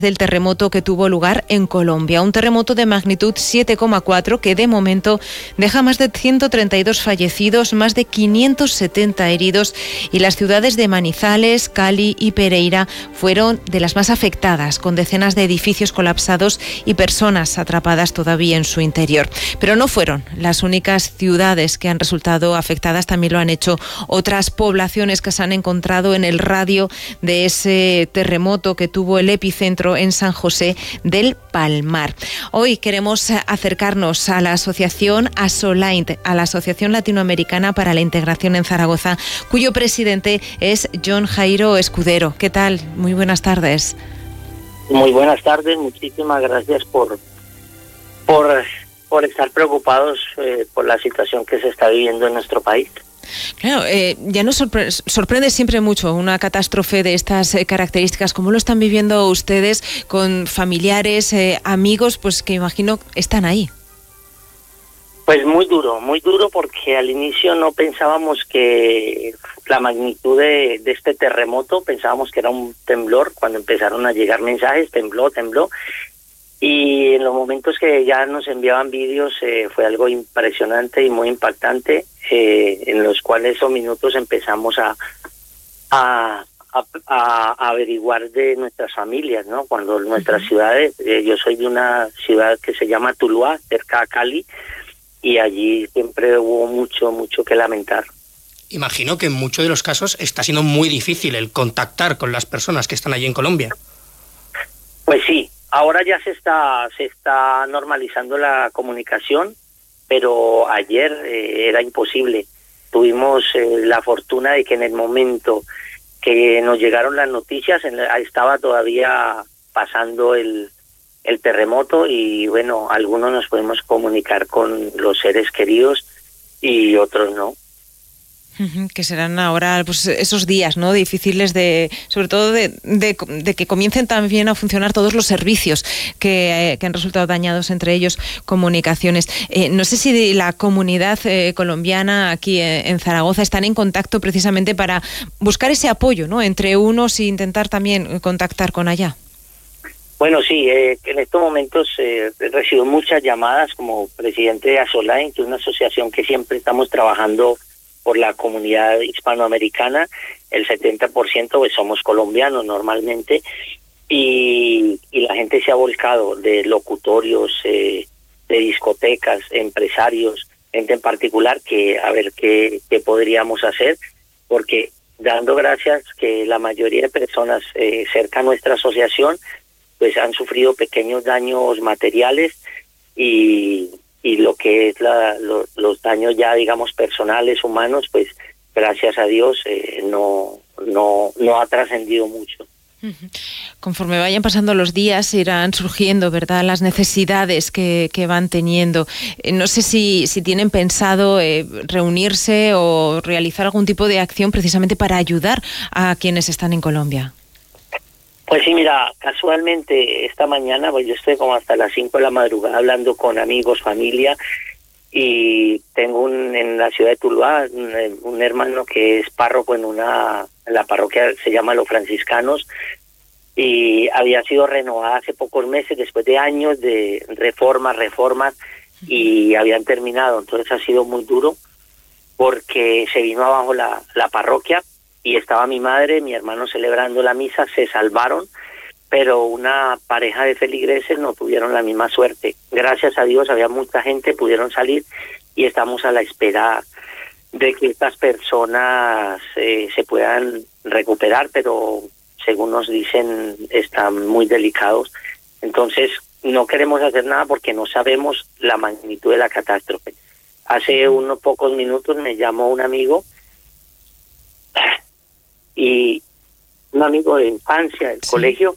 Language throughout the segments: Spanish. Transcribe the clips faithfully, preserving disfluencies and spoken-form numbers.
del terremoto que tuvo lugar en Colombia. Un terremoto de magnitud siete coma cuatro que de momento deja más de ciento treinta y dos fallecidos, más de quinientos setenta heridos, y las ciudades de Manizales, Cali y Pereira fueron de las más afectadas, con decenas de edificios colapsados y personas atrapadas todavía en su interior. Pero no fueron las únicas ciudades que han resultado afectadas, también lo han hecho otras poblaciones que se han encontrado en el radio de ese terremoto que tuvo el epicentro en San José del Palmar. Hoy queremos acercarnos a la asociación ASOLAINT, a la Asociación Latinoamericana para la Integración en Zaragoza, cuyo presidente es John Jairo Escudero. ¿Qué tal? Muy buenas tardes. Muy buenas tardes, muchísimas gracias por, por, por estar preocupados eh, por la situación que se está viviendo en nuestro país. Claro, eh, ya nos sorpre- sorprende siempre mucho una catástrofe de estas eh, características. ¿Cómo lo están viviendo ustedes con familiares, eh, amigos, pues que imagino están ahí? Pues muy duro, muy duro, porque al inicio no pensábamos que la magnitud de, de este terremoto, pensábamos que era un temblor. Cuando empezaron a llegar mensajes, tembló, tembló. Y en los momentos que ya nos enviaban vídeos eh, fue algo impresionante y muy impactante, eh, en los cuales esos minutos empezamos a, a, a, a averiguar de nuestras familias, ¿no? Cuando nuestras ciudades, eh, yo soy de una ciudad que se llama Tuluá, cerca a Cali, y allí siempre hubo mucho, mucho que lamentar. Imagino que en muchos de los casos está siendo muy difícil el contactar con las personas que están allí en Colombia. Pues sí. Ahora ya se está se está normalizando la comunicación, pero ayer eh, era imposible. Tuvimos eh, la fortuna de que en el momento que nos llegaron las noticias en la, estaba todavía pasando el, el terremoto, y bueno, algunos nos podemos comunicar con los seres queridos y otros no. Que serán ahora pues esos días, ¿no?, difíciles de, sobre todo de, de, de que comiencen también a funcionar todos los servicios que, eh, que han resultado dañados, entre ellos comunicaciones. Eh, no sé si la comunidad eh, colombiana aquí en, en Zaragoza están en contacto precisamente para buscar ese apoyo, ¿no?, entre unos e intentar también contactar con allá. Bueno, sí, eh, en estos momentos eh, recibo muchas llamadas como presidente de ASOLAINT, que es una asociación que siempre estamos trabajando por la comunidad hispanoamericana. El setenta por ciento pues somos colombianos normalmente, y, y la gente se ha volcado, de locutorios, eh, de discotecas, empresarios, gente en particular, que a ver qué, qué podríamos hacer, porque dando gracias que la mayoría de personas eh, cerca a nuestra asociación pues han sufrido pequeños daños materiales, y y lo que es la, lo, los daños ya, digamos, personales, humanos, pues gracias a Dios eh, no, no, no ha trascendido mucho. Conforme vayan pasando los días irán surgiendo, ¿verdad?, las necesidades que, que van teniendo. Eh, no sé si, si tienen pensado eh, reunirse o realizar algún tipo de acción precisamente para ayudar a quienes están en Colombia. Pues sí, mira, casualmente esta mañana, pues yo estoy como hasta las cinco de la madrugada hablando con amigos, familia, y tengo un, en la ciudad de Tuluá un, un hermano que es párroco en una, en la parroquia se llama Los Franciscanos, y había sido renovada hace pocos meses, después de años de reformas, reformas, y habían terminado. Entonces ha sido muy duro, porque se vino abajo la, la parroquia, y estaba mi madre, mi hermano celebrando la misa, se salvaron, pero una pareja de feligreses no tuvieron la misma suerte. Gracias a Dios había mucha gente, pudieron salir, y estamos a la espera de que estas personas eh, se puedan recuperar, pero según nos dicen están muy delicados. Entonces no queremos hacer nada porque no sabemos la magnitud de la catástrofe. Hace unos pocos minutos me llamó un amigo, y un amigo de infancia del sí. colegio,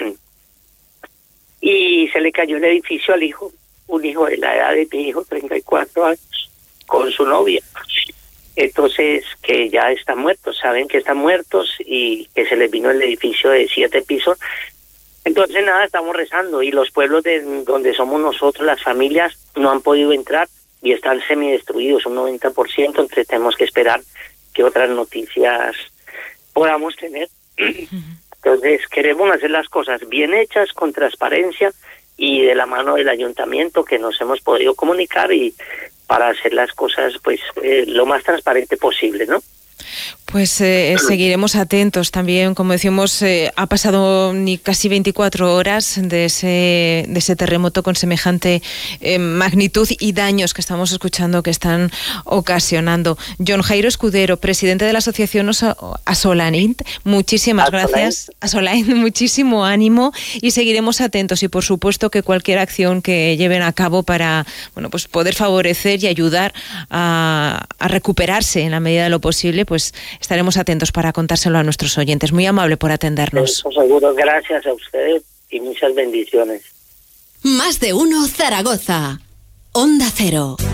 y se le cayó el edificio al hijo, un hijo de la edad de mi hijo, treinta y cuatro años, con su novia. Entonces, que ya están muertos, saben que están muertos, y que se les vino el edificio de siete pisos. Entonces, nada, estamos rezando, y los pueblos de donde somos nosotros, las familias, no han podido entrar, y están semidestruidos, un noventa por ciento, entonces tenemos que esperar que otras noticias podamos tener. Entonces queremos hacer las cosas bien hechas, con transparencia y de la mano del ayuntamiento, que nos hemos podido comunicar, y para hacer las cosas pues eh, lo más transparente posible, ¿no? Pues eh, seguiremos atentos también. Como decimos, eh, ha pasado ni casi veinticuatro horas de ese, de ese terremoto con semejante eh, magnitud y daños que estamos escuchando que están ocasionando. John Jairo Escudero, presidente de la asociación Asolaint, muchísimas Asolaint. gracias. Asolaint, muchísimo ánimo, y seguiremos atentos, y por supuesto que cualquier acción que lleven a cabo para, bueno, pues poder favorecer y ayudar a, a recuperarse en la medida de lo posible, pues estaremos atentos para contárselo a nuestros oyentes. Muy amable por atendernos. Eso seguro. Gracias a ustedes y muchas bendiciones. Más de uno Zaragoza. Onda Cero.